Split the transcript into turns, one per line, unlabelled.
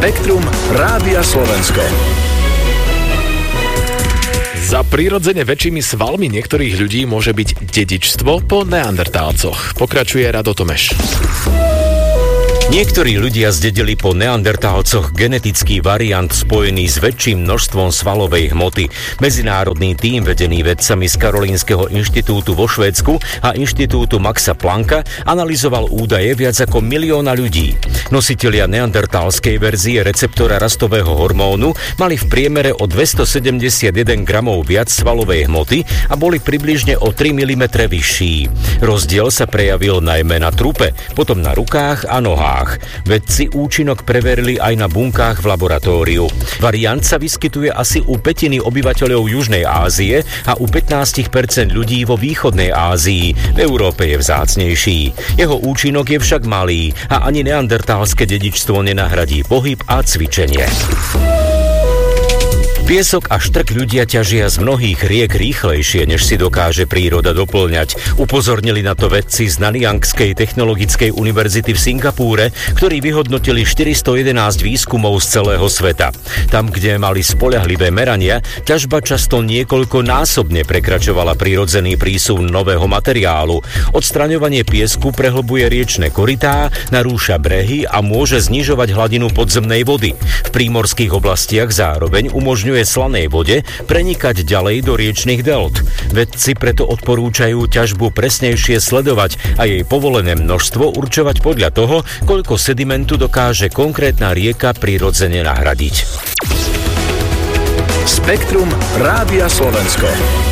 Spektrum Rádia Slovensko. Za prirodzene väčšími svalmi niektorých ľudí môže byť dedičstvo po neandertálcoch. Pokračuje Rado Tomeš.
Niektorí ľudia zdedili po neandertálcoch genetický variant spojený s väčším množstvom svalovej hmoty. Medzinárodný tím vedený vedcami z Karolinského inštitútu vo Švédsku a inštitútu Maxa Plancka analyzoval údaje viac ako 1 000 000 ľudí. Nositelia neandertálskej verzie receptora rastového hormónu mali v priemere o 271 gramov viac svalovej hmoty a boli približne o 3 mm vyšší. Rozdiel sa prejavil najmä na trupe, potom na rukách a nohách. Vedci účinok preverili aj na bunkách v laboratóriu. Variant sa vyskytuje asi u 1/5 obyvateľov Južnej Ázie a u 15% ľudí vo Východnej Ázii. V Európe je vzácnejší. Jeho účinok je však malý a ani neandertálske dedičstvo nenahradí pohyb a cvičenie. Piesok a štrk ľudia ťažia z mnohých riek rýchlejšie, než si dokáže príroda doplňať. Upozornili na to vedci z Nanyangskej technologickej univerzity v Singapúre, ktorí vyhodnotili 411 výskumov z celého sveta. Tam, kde mali spoľahlivé merania, ťažba často niekoľkonásobne prekračovala prírodzený prísun nového materiálu. Odstraňovanie piesku prehlbuje riečne korytá, narúša brehy a môže znižovať hladinu podzemnej vody. V prímorských oblastiach zároveň umožňuje slanej vode prenikať ďalej do riečnych delt. Vedci preto odporúčajú ťažbu presnejšie sledovať a jej povolené množstvo určovať podľa toho, koľko sedimentu dokáže konkrétna rieka prirodzene nahradiť.
Spektrum Rádia Slovensko.